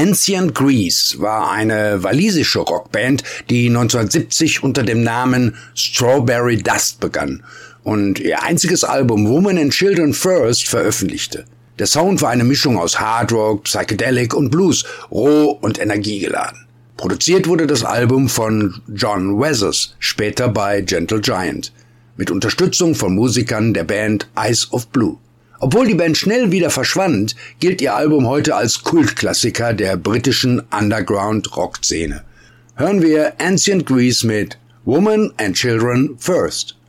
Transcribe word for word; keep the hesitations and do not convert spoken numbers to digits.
Ancient Grease war eine walisische Rockband, die neunzehnhundertsiebzig unter dem Namen Strawberry Dust begann und ihr einziges Album Women and Children First veröffentlichte. Der Sound war eine Mischung aus Hard Rock, Psychedelic und Blues, roh und energiegeladen. Produziert wurde das Album von John Weathers, später bei Gentle Giant, mit Unterstützung von Musikern der Band Eyes of Blue. Obwohl die Band schnell wieder verschwand, gilt ihr Album heute als Kultklassiker der britischen Underground-Rock-Szene. Hören wir Ancient Grease mit Women and Children First.